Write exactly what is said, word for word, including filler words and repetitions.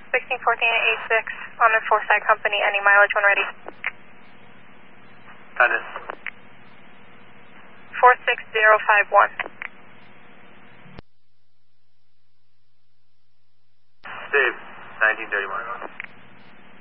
sixteen fourteen eighty-six on the Foresight Company, any mileage when ready. That is. four six zero five one. Dave, nineteen thirty-one.